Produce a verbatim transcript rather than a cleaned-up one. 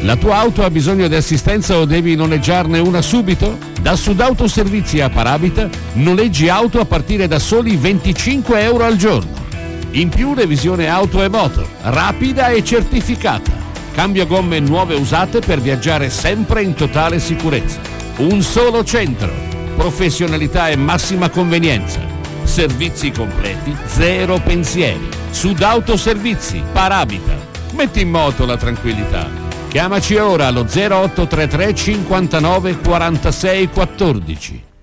La tua auto ha bisogno di assistenza o devi noleggiarne una subito? Da Sudauto Servizi a Paravita noleggi auto a partire da soli venticinque euro al giorno. In più revisione auto e moto, rapida e certificata. Cambio gomme nuove usate per viaggiare sempre in totale sicurezza. Un solo centro, professionalità e massima convenienza. Servizi completi, zero pensieri. Sudauto Servizi, Paravita. Metti in moto la tranquillità. Chiamaci ora allo zero otto tre tre cinquantanove quarantasei quattordici.